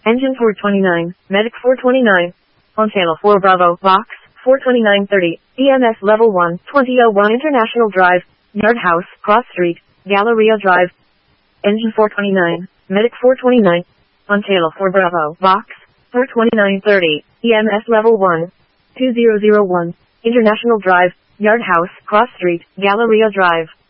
Engine 429, Medic 429. On channel 4 Bravo, Box 42930, EMS Level 1, 2001 International Drive, Yard House, Cross Street, Galleria Drive. Engine 429, Medic 429. On channel 4 Bravo, Box 42930, EMS Level 1, 2001, International Drive, Yard House, Cross Street, Galleria Drive.